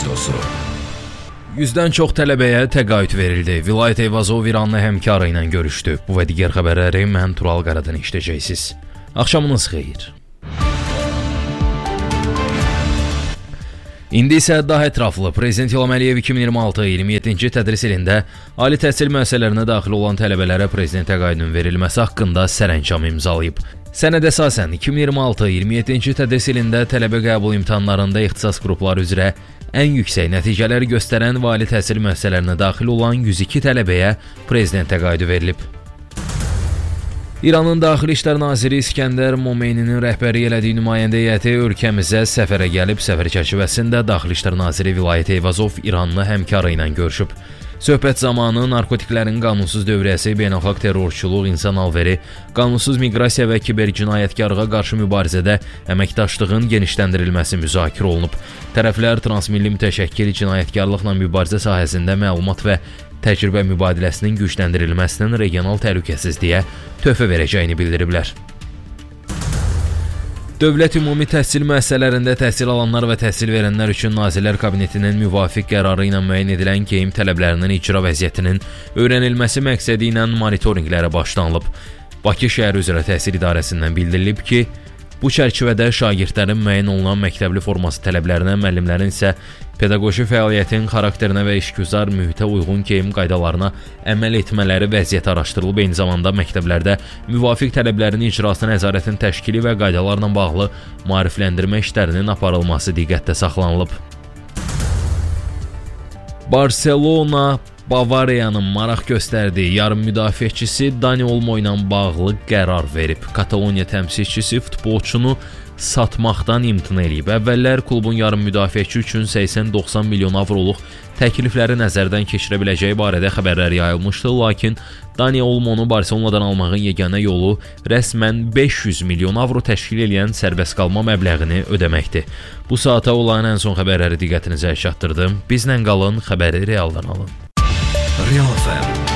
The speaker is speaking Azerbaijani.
Radiosu. 100-dən çox tələbəyə təqaüd verildi. Vilayət Eyvazov İranlı həmkarı ilə görüşdü. Bu və digər xəbərləri mən Tural Qaradan eşidəcəksiniz. Axşamınız xeyir. İndi isə daha ətraflı Prezident İlham Əliyev 2026-27-ci tədris ilində ali təhsil müəssisələrinə daxil olan tələbələrə prezident təqaüdünün verilməsi haqqında sərəncam imzalayıb. Sənədə əsasən 2026-27-ci tədris ilində tələbə qəbul imtahanlarında ixtisas qrupları üzrə ən yüksək nəticələri göstərən və ali təhsil müəssisələrinə daxil olan 102 tələbəyə prezident təqaüdü verilib. İranın Daxili İşlər Naziri İskəndər Momeyninin rəhbərlik elədiyi nümayəndə heyəti ölkəmizə səfərə gəlib, səfər çərçivəsində Daxili İşlər Naziri Vilayət Eyvazov İranlı həmkarı ilə görüşüb. Söhbət zamanı narkotiklərin qanunsuz dövriyyəsi, beynəlxalq terrorçuluq, insan alveri, qanunsuz miqrasiya və kibercinayətkarlığa qarşı mübarizədə əməkdaşlığın genişləndirilməsi müzakirə olunub. Tərəflər transmilli mütəşəkkil cinayətkarlıqla mübarizə sahəsində məlumat və təcrübə mübadiləsinin gücləndirilməsinin regional təhlükəsizliyə töhfə verəcəyini bildiriblər. Dövlət ümumi təhsil müəssisələrində təhsil alanlar və təhsil verənlər üçün Nazirlər Kabinetinin müvafiq qərarı ilə müəyyən edilən geyim tələblərinin icra vəziyyətinin öyrənilməsi məqsədi ilə monitorinqlərə başlanılıb. Bakı şəhər üzrə təhsil idarəsindən bildirilib ki, bu çərçivədə şagirdlərin müəyyən olunan məktəbli forması tələblərinə, müəllimlərin isə pedaqoji fəaliyyətin xarakterinə və işgüzar mühitə uyğun geyim qaydalarına əməl etmələri vəziyyət araşdırılıb. Eyni zamanda məktəblərdə müvafiq tələblərin icrasına nəzarətin təşkili və qaydalarla bağlı maarifləndirmə işlərinin aparılması diqqətdə saxlanılıb. Barselona Bavariyanın maraq göstərdiyi yarım müdafiəçisi Dani Olmo ilə bağlı qərar verib. Kataloniya təmsilçisi futbolçunu satmaqdan imtina edib. Əvvəllər klubun yarım müdafiəçi üçün 80-90 milyon avroluq təklifləri nəzərdən keçirə biləcəyi barədə xəbərlər yayılmışdı, lakin Dani Olmonu Barselonadan almağın yeganə yolu rəsmən 500 milyon avro təşkil edən sərbəst qalma məbləğini ödəməkdir. Bu saata olan ən son xəbərləri diqqətinizə çatdırdım. Bizlə qalın, xəbəri realdan alın. Real FM